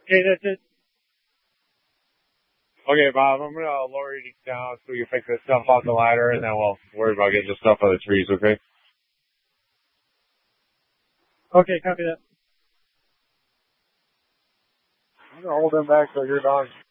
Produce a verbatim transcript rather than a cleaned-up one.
Okay, that's it. Okay, Bob, I'm gonna lower you down so you pick this stuff off the ladder, and then we'll worry about getting the stuff out of the trees, okay? Okay, copy that. I'm gonna hold them back so you're done.